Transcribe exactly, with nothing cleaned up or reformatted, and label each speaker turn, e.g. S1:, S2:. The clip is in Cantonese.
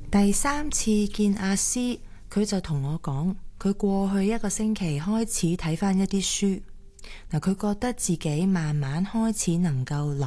S1: 第三次見阿詩，佢就同我講，佢過去一個星期開始睇返一啲書。嗱，佢覺得自己慢慢開始能夠諗